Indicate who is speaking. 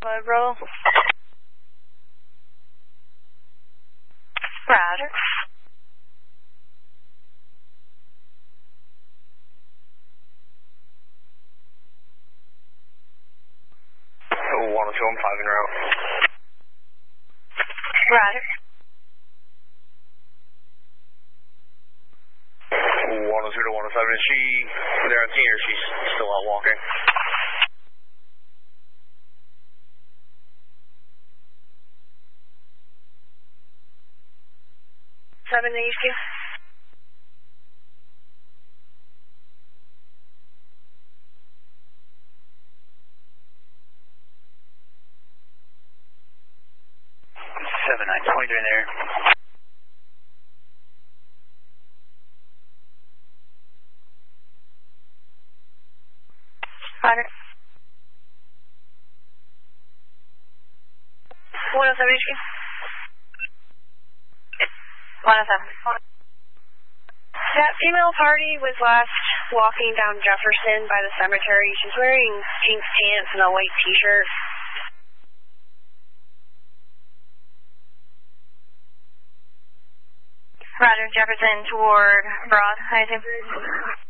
Speaker 1: Roll. Roger.
Speaker 2: 102 on 5 in route.
Speaker 1: Roger.
Speaker 2: 102 to 107. Is she there on scene or she's still out walking?
Speaker 1: Seven to HQ.
Speaker 2: There.
Speaker 1: Roger. 107 HQ. 107. That female party was last walking down Jefferson by the cemetery. She's wearing pink pants and a white t-shirt. Roger, Jefferson toward Broad, I assume.